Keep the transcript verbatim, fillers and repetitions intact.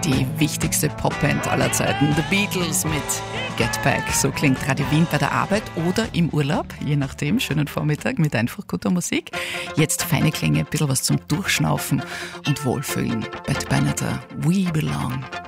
die wichtigste Popband aller Zeiten. The Beatles mit Get Back. So klingt Radio Wien bei der Arbeit oder im Urlaub, je nachdem. Schönen Vormittag mit einfach guter Musik. Jetzt feine Klänge, ein bisschen was zum Durchschnaufen und Wohlfühlen. Bad Benatar, We Belong.